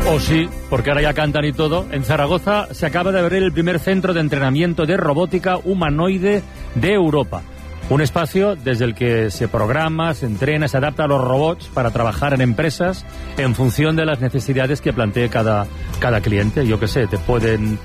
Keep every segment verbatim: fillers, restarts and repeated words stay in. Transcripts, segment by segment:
O sí, porque ahora ya cantan y todo. En Zaragoza se acaba de abrir el primer centro de entrenamiento de robótica humanoide de Europa. Un espacio desde el que se programa, se entrena, se adapta a los robots para trabajar en empresas en función de las necesidades que plantee cada, cada cliente. Yo qué sé, te pueden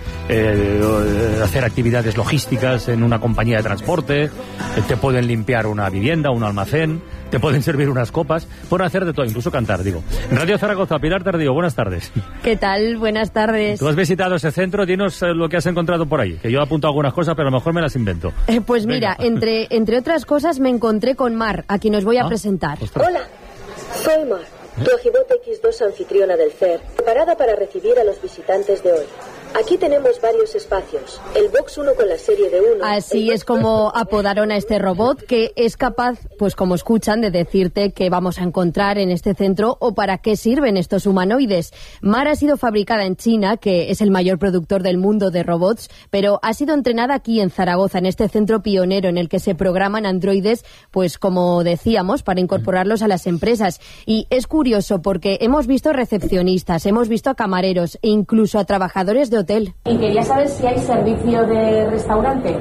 eh, hacer actividades logísticas en una compañía de transporte, te pueden limpiar una vivienda, un almacén, te pueden servir unas copas, pueden hacer de todo, incluso cantar, digo. En Radio Zaragoza, Pilar Tardío, buenas tardes. ¿Qué tal? Buenas tardes. Tú has visitado ese centro, dinos eh, lo que has encontrado por ahí, que yo apunto algunas cosas, pero a lo mejor me las invento. Eh, pues mira, entre, entre otras cosas me encontré con Mar, a quien os voy a ¿Ah? presentar. Ostras. Hola, soy Mar, tu Agibot equis dos anfitriona del C E R, preparada para recibir a los visitantes de hoy. Aquí tenemos varios espacios. El box uno con la serie de uno. Así es como apodaron a este robot, que es capaz, pues como escuchan, de decirte qué vamos a encontrar en este centro o para qué sirven estos humanoides. Mar ha sido fabricada en China, que es el mayor productor del mundo de robots, pero ha sido entrenada aquí en Zaragoza, en este centro pionero en el que se programan androides, pues como decíamos, para incorporarlos a las empresas. Y es curioso porque hemos visto recepcionistas, hemos visto a camareros e incluso a trabajadores de hotel. Y quería saber si hay servicio de restaurante.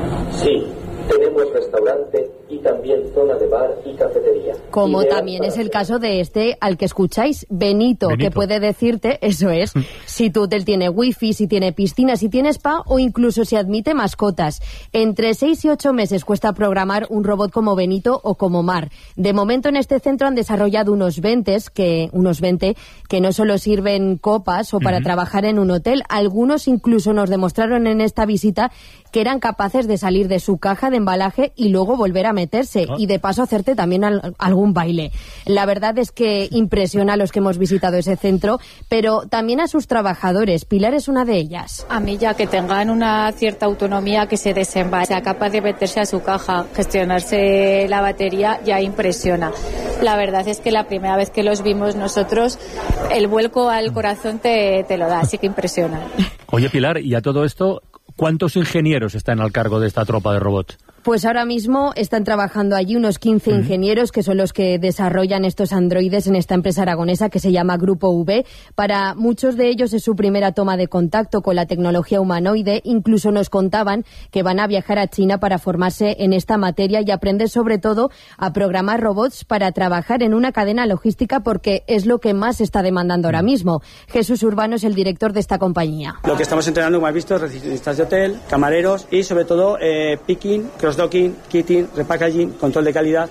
Sí, tenemos restaurante y también zona de bar y cafetería. Como Ideal también es el hacer. caso de este al que escucháis, Benito, Benito. que puede decirte, eso es, si tu hotel tiene wifi, si tiene piscina, si tiene spa o incluso si admite mascotas. Entre seis y ocho meses cuesta programar un robot como Benito o como Mar. De momento en este centro han desarrollado unos veinte que, unos veinte que no solo sirven copas o para Uh-huh. trabajar en un hotel, algunos incluso nos demostraron en esta visita que eran capaces de salir de su caja de embalaje y luego volver a meterse Ah. y de paso hacerte también al, algún baile. La verdad es que impresiona a los que hemos visitado ese centro, pero también a sus trabajadores. Pilar es una de ellas. A mí ya que tengan una cierta autonomía, que se desenvase, sea capaz de meterse a su caja, gestionarse la batería, ya impresiona. La verdad es que la primera vez que los vimos nosotros, el vuelco al corazón te, te lo da, así que impresiona. Oye, Pilar, y a todo esto, ¿cuántos ingenieros están al cargo de esta tropa de robots? Pues ahora mismo están trabajando allí unos quince uh-huh. ingenieros que son los que desarrollan estos androides en esta empresa aragonesa que se llama Grupo V. Para muchos de ellos es su primera toma de contacto con la tecnología humanoide. Incluso nos contaban que van a viajar a China para formarse en esta materia y aprender sobre todo a programar robots para trabajar en una cadena logística porque es lo que más se está demandando ahora mismo. Jesús Urbano es el director de esta compañía. Lo que estamos entrenando, como has visto, recepcionistas de hotel, camareros y sobre todo eh, picking, docking, kitting, repackaging, control de calidad.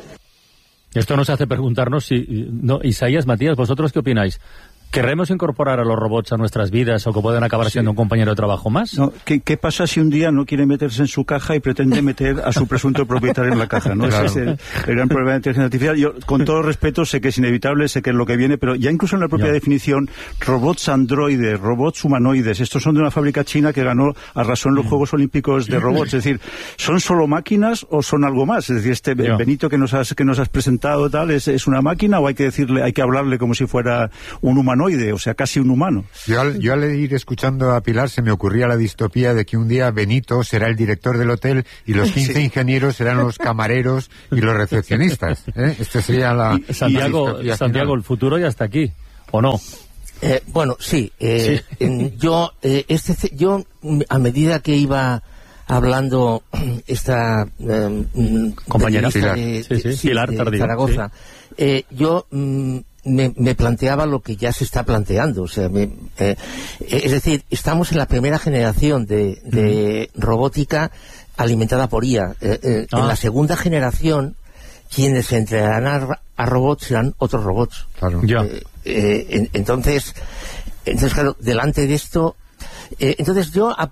Esto nos hace preguntarnos si... No, Isaías, Matías, ¿vosotros qué opináis? ¿Querremos incorporar a los robots a nuestras vidas o que puedan acabar sí. siendo un compañero de trabajo más? No, ¿qué, ¿Qué pasa si un día no quiere meterse en su caja y pretende meter a su presunto propietario en la caja? ¿No? Claro. Ese es el, el gran problema de la inteligencia artificial. Yo, con todo respeto, sé que es inevitable, sé que es lo que viene, pero ya incluso en la propia ya. definición, robots androides, robots humanoides, estos son de una fábrica china que ganó, arrasó en los Juegos Olímpicos de robots. Es decir, ¿son solo máquinas o son algo más? Es decir, este ya. Benito que nos has, que nos has presentado tal, ¿es, ¿es una máquina o hay que decirle, hay que hablarle como si fuera un humanoide? O sea, casi un humano. Yo al, yo al ir escuchando a Pilar se me ocurría la distopía de que un día Benito será el director del hotel y los quince sí. ingenieros serán los camareros y los recepcionistas. ¿eh? Esta sería la, y Santiago, la Santiago, el futuro ya está aquí, ¿o no? Eh, bueno, sí. Eh, sí. En, yo, eh, este, yo, a medida que iba hablando esta eh, compañera Pilar, de, sí, sí. sí, Pilar de Tardío, Zaragoza, sí. eh, yo mm, me, me planteaba lo que ya se está planteando. O sea, me, eh, es decir, estamos en la primera generación de, de uh-huh. robótica alimentada por I A. Eh, eh, ah. En la segunda generación, quienes entrenarán a, a robots serán otros robots. Claro. Ya. Eh, eh, en, entonces, entonces, claro, delante de esto... Eh, entonces yo, a,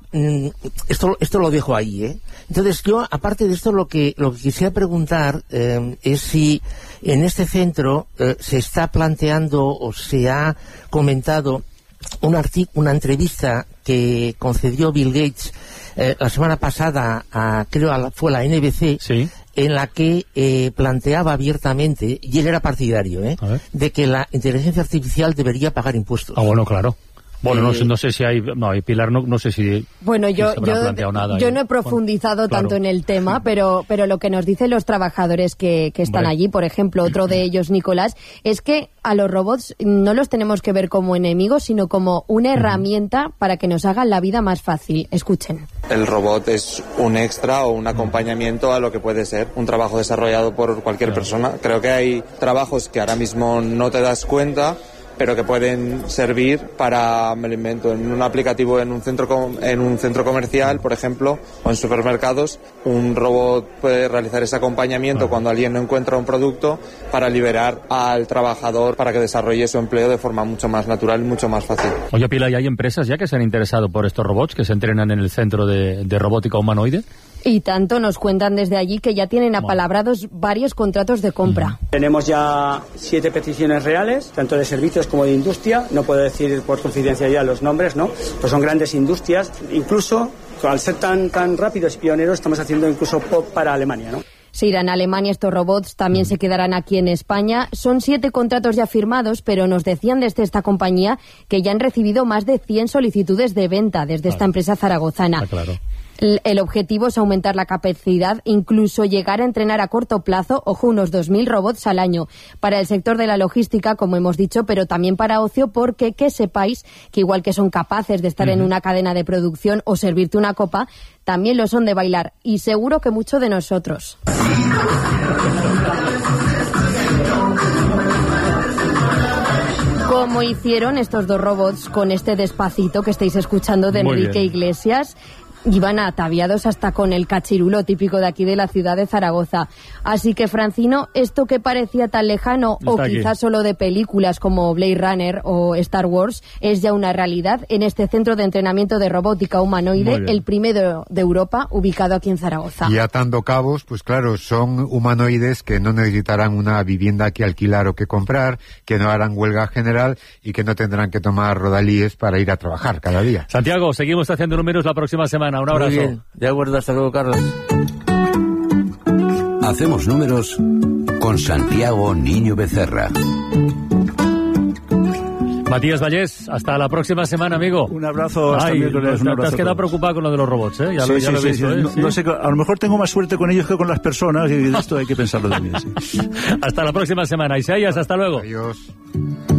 esto, esto lo dejo ahí, ¿eh? Entonces yo, aparte de esto, lo que, lo que quisiera preguntar eh, es si en este centro eh, se está planteando o se ha comentado una, una entrevista que concedió Bill Gates eh, la semana pasada, a, creo a la, fue la N B C, sí. en la que eh, planteaba abiertamente, y él era partidario, ¿eh? de que la inteligencia artificial debería pagar impuestos. Ah, bueno, claro. Bueno, no, Eh, sé- no sé si hay... No, y Pilar no, no sé si... Bueno, si yo, se habrá yo, planteado nada yo ahí. no he profundizado Bueno, claro. tanto en el tema, pero, pero lo que nos dicen los trabajadores que, que están Hombre. allí, por ejemplo, otro de ellos, Nicolás, es que a los robots no los tenemos que ver como enemigos, sino como una herramienta para que nos hagan la vida más fácil. Escuchen. El robot es un extra o un acompañamiento a lo que puede ser un trabajo desarrollado por cualquier persona. Creo que hay trabajos que ahora mismo no te das cuenta, pero que pueden servir para, me lo invento, en un aplicativo en un centro com- en un centro comercial, por ejemplo, o en supermercados, un robot puede realizar ese acompañamiento cuando alguien no encuentra un producto para liberar al trabajador para que desarrolle su empleo de forma mucho más natural y mucho más fácil. Oye, Pilar, ¿y hay empresas ya que se han interesado por estos robots que se entrenan en el Centro de, de Robótica Humanoide? Y tanto nos cuentan desde allí que ya tienen apalabrados varios contratos de compra. Tenemos ya siete peticiones reales, tanto de servicios como de industria. No puedo decir por confidencialidad los nombres, ¿no? Pues son grandes industrias. Incluso, al ser tan, tan rápidos y pioneros, estamos haciendo incluso pop para Alemania, ¿no? Se irán a Alemania estos robots, también se quedarán aquí en España. Son siete contratos ya firmados, pero nos decían desde esta compañía que ya han recibido más de cien solicitudes de venta desde esta empresa zaragozana. Ah, claro. El el objetivo es aumentar la capacidad, incluso llegar a entrenar a corto plazo, ojo, unos dos mil robots al año. Para el sector de la logística, como hemos dicho, pero también para ocio, porque que sepáis que igual que son capaces de estar en una cadena de producción o servirte una copa, también lo son de bailar. Y seguro que mucho de nosotros. Como hicieron estos dos robots con este Despacito que estáis escuchando de Muy Enrique bien. Iglesias. Iban ataviados hasta con el cachirulo típico de aquí de la ciudad de Zaragoza. Así que, Francino, esto que parecía tan lejano Está o aquí. quizás solo de películas como Blade Runner o Star Wars es ya una realidad en este centro de entrenamiento de robótica Muy humanoide, bien. el primero de Europa, ubicado aquí en Zaragoza. Y atando cabos, pues claro, son humanoides que no necesitarán una vivienda que alquilar o que comprar, que no harán huelga general y que no tendrán que tomar rodalíes para ir a trabajar cada día. Santiago, seguimos haciendo números la próxima semana. Un abrazo. Muy bien, de acuerdo, hasta luego, Carlos. Hacemos números con Santiago Niño Becerra. Matías Vallés, hasta la próxima semana, amigo. Un abrazo, hasta Ay, miércoles, te- un te abrazo has a quedado todos. preocupado con lo de los robots, ¿eh? Ya lo, Sí, ya sí, lo he sí, visto, sí. ¿eh? No, Sí. no sé, a lo mejor tengo más suerte con ellos que con las personas y esto hay que pensarlo también. Sí. Hasta la próxima semana. Isaías, hasta luego. Adiós.